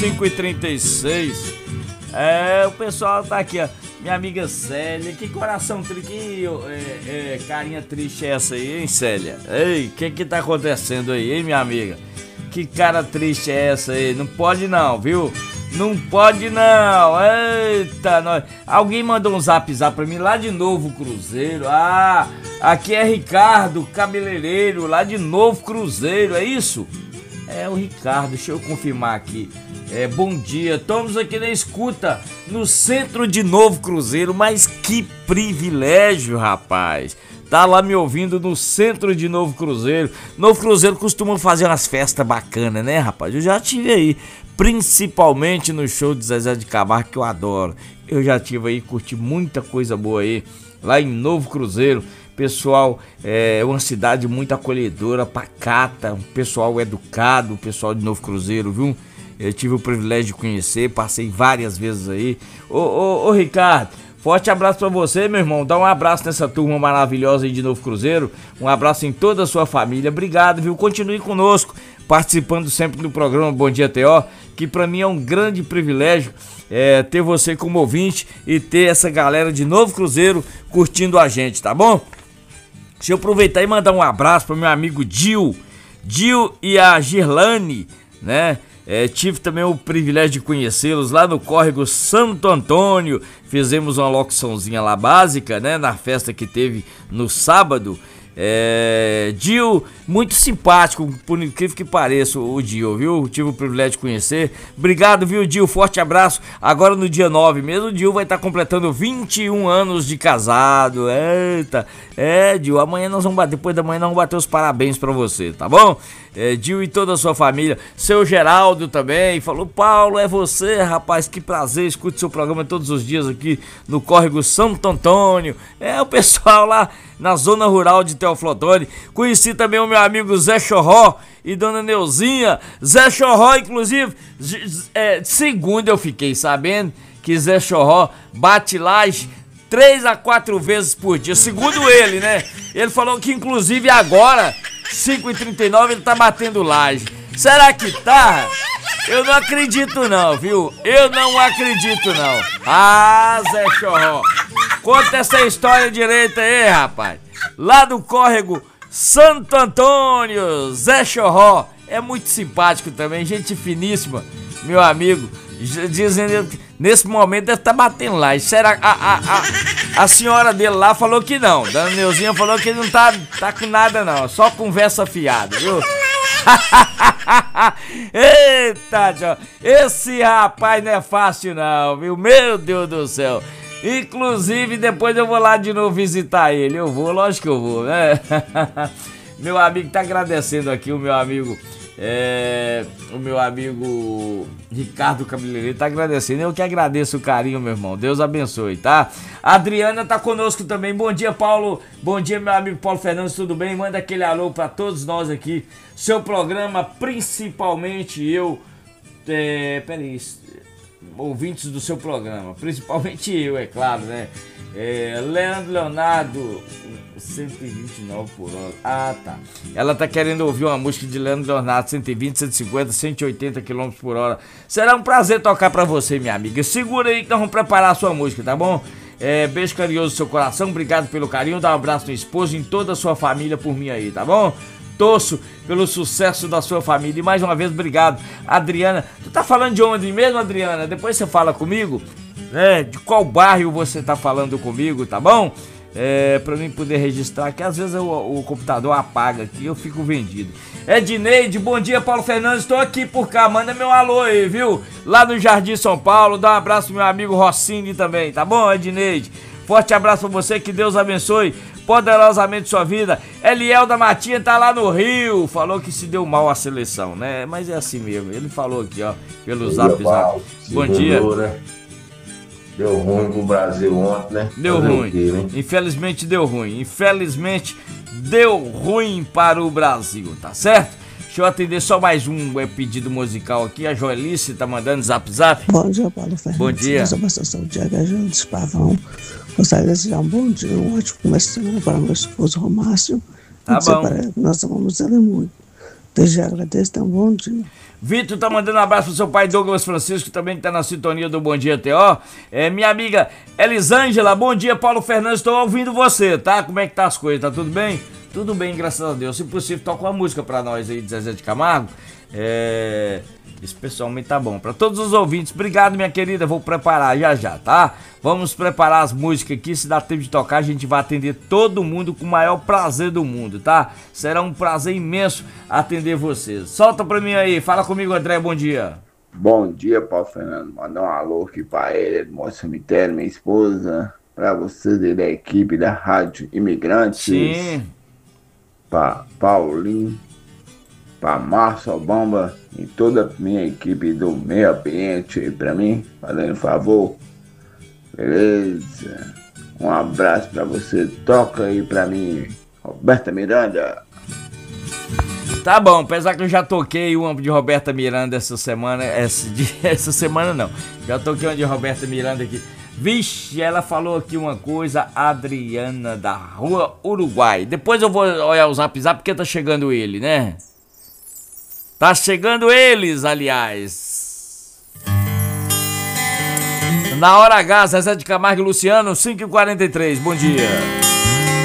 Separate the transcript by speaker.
Speaker 1: 5h36. O pessoal tá aqui, ó. Minha amiga Célia, que coração triste, que carinha triste é essa aí, hein, Célia? Ei, o que tá acontecendo aí, hein, minha amiga? Que cara triste é essa aí? Não pode não, viu? Não pode não. Eita, nós. Alguém mandou um zap pra mim lá de Novo Cruzeiro. Ah, aqui é Ricardo, cabeleireiro, lá de Novo Cruzeiro, é isso? É o Ricardo, deixa eu confirmar aqui. Bom dia, estamos aqui na escuta, no centro de Novo Cruzeiro, mas que privilégio, rapaz. Tá lá me ouvindo no centro de Novo Cruzeiro. Novo Cruzeiro costuma fazer umas festas bacanas, né, rapaz? Eu já tive aí, principalmente no show de Zezé de Camargo, que eu adoro. Eu já tive aí, curti muita coisa boa aí, lá em Novo Cruzeiro. Pessoal, é uma cidade muito acolhedora, pacata, um pessoal educado, o pessoal de Novo Cruzeiro, viu? Eu tive o privilégio de conhecer, passei várias vezes aí. Ô Ricardo, forte abraço pra você, meu irmão. Dá um abraço nessa turma maravilhosa aí de Novo Cruzeiro. Um abraço em toda a sua família. Obrigado, viu? Continue conosco, participando sempre do programa Bom Dia TO, que pra mim é um grande privilégio ter você como ouvinte e ter essa galera de Novo Cruzeiro curtindo a gente, tá bom? Deixa eu aproveitar e mandar um abraço pro meu amigo Dil e a Girlane, né? Tive também o privilégio de conhecê-los lá no Córrego Santo Antônio. Fizemos uma locuçãozinha lá básica, né? Na festa que teve no sábado. Dil, muito simpático, por incrível que pareça, o Dil, viu? Tive o privilégio de conhecer. Obrigado, viu, Dil? Forte abraço. Agora no dia 9 mesmo, o Dil vai estar completando 21 anos de casado. Eita, Dil, amanhã nós vamos bater, depois da manhã nós vamos bater os parabéns pra você, tá bom? Dil e toda a sua família. Seu Geraldo também falou: Paulo, é você, rapaz, que prazer, escute seu programa todos os dias aqui no Córrego Santo Antônio. O pessoal lá na zona rural de Teoflotone. Conheci também o meu amigo Zé Chorró e Dona Neuzinha. Zé Chorró, inclusive, segunda eu fiquei sabendo que Zé Chorró bate laje 3 a 4 vezes por dia, segundo ele, né? Ele falou que inclusive agora 5h39 ele tá batendo laje. Será que tá? Eu não acredito não, viu? Eu não acredito não. Ah, Zé Chorró, conta essa história direita aí, rapaz. Lá do Córrego Santo Antônio, Zé Chorró. É muito simpático também, gente finíssima, meu amigo. Dizendo que nesse momento deve estar batendo laje. Será a senhora dele lá falou que não. Dona Neuzinha falou que ele não tá com nada não, só conversa fiada, viu? Eita, John, esse rapaz não é fácil não, viu? Meu Deus do céu. Inclusive depois eu vou lá de novo visitar ele. Eu vou, lógico que eu vou, né? Meu amigo tá agradecendo aqui, o meu amigo Ricardo Cabeleireiro tá agradecendo. Eu que agradeço o carinho, meu irmão. Deus abençoe, tá? A Adriana tá conosco também. Bom dia, Paulo. Bom dia, meu amigo Paulo Fernandes, tudo bem? Manda aquele alô pra todos nós aqui. Seu programa, principalmente eu. Peraí, ouvintes do seu programa, principalmente eu, é claro, né? Leonardo 129 por hora. Ah, tá. Ela tá querendo ouvir uma música de Leandro Leonardo, 120, 150, 180 km por hora. Será um prazer tocar pra você, minha amiga. Segura aí que nós vamos preparar a sua música, tá bom? Beijo carinhoso no seu coração, obrigado pelo carinho. Dá um abraço no esposo e em toda a sua família por mim aí, tá bom? Torço pelo sucesso da sua família. E mais uma vez, obrigado. Adriana, tu tá falando de onde mesmo, Adriana? Depois você fala comigo, né? De qual bairro você tá falando comigo, tá bom? Pra mim poder registrar, que às vezes o computador apaga aqui, eu fico vendido. Edneide, bom dia, Paulo Fernandes, tô aqui por cá, manda meu alô aí, viu? Lá no Jardim São Paulo, dá um abraço pro meu amigo Rossini também, tá bom, Edneide? Forte abraço pra você, que Deus abençoe poderosamente sua vida. Eliel da Matinha tá lá no Rio, falou que se deu mal a seleção, né? Mas é assim mesmo, ele falou aqui, ó, pelo zap. Bom dia. Né?
Speaker 2: Deu ruim pro Brasil ontem, né?
Speaker 1: Deu ruim, né? Infelizmente deu ruim, infelizmente deu ruim para o Brasil, tá certo? Deixa eu atender só mais um pedido musical aqui. A Joelice tá mandando zap.
Speaker 3: Bom dia, Paulo Fernandes.
Speaker 1: Bom dia.
Speaker 3: Sou dia Gabriel de Pavão. Gostaria de desejar um bom dia, um ótimo começo de semana para meu esposo Romácio.
Speaker 1: Tá bom.
Speaker 3: Nós amamos ele muito. Desde já agradeço, então bom dia.
Speaker 1: Vitor tá mandando um abraço pro seu pai Douglas Francisco, também que tá na sintonia do Bom Dia TO. Minha amiga Elisângela, bom dia, Paulo Fernandes, tô ouvindo você, tá? Como é que tá as coisas, tá tudo bem? Tudo bem, graças a Deus. Se possível, toca uma música pra nós aí de Zezé de Camargo. Esse pessoalmente tá bom. Pra todos os ouvintes, obrigado, minha querida. Vou preparar já, tá? Vamos preparar as músicas aqui. Se dá tempo de tocar, a gente vai atender todo mundo com o maior prazer do mundo, tá? Será um prazer imenso atender vocês. Solta pra mim aí. Fala comigo, André. Bom dia.
Speaker 2: Bom dia, Paulo Fernando. Mandar um alô aqui pra ele, do Moço Cemitério, minha esposa, pra vocês e da equipe da Rádio Imigrantes.
Speaker 1: Sim.
Speaker 2: Pra Paulinho, pra Márcio Obamba e toda a minha equipe do meio ambiente aí pra mim, fazendo favor. Beleza? Um abraço pra você. Toca aí pra mim, Roberta Miranda.
Speaker 1: Tá bom, apesar que eu já toquei uma de Roberta Miranda essa semana. Essa semana não. Já toquei uma de Roberta Miranda aqui. Vixe, ela falou aqui uma coisa, Adriana da Rua Uruguai. Depois eu vou olhar o Zap porque tá chegando ele, né? Tá chegando eles, aliás. Na hora H, Zezé de Camargo e Luciano, 5h43. Bom dia.